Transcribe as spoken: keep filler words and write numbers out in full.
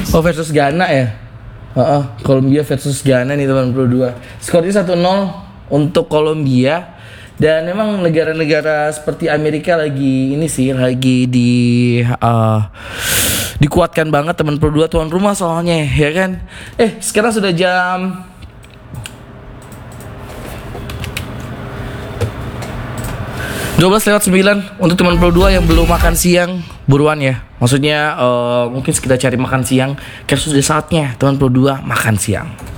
Oh, versus Ghana ya. Heeh, Kolombia versus Ghana nih teman Pro dua. Skornya satu nol untuk Kolombia. Dan memang negara-negara seperti Amerika lagi ini sih lagi di uh, dikuatkan banget teman Pro dua, tuan rumah soalnya ya kan. Eh, sekarang sudah jam dua belas lewat sembilan. Untuk teman Pro dua yang belum makan siang, buruan ya. Maksudnya uh, mungkin kita cari makan siang, karena sudah saatnya teman Pro dua makan siang.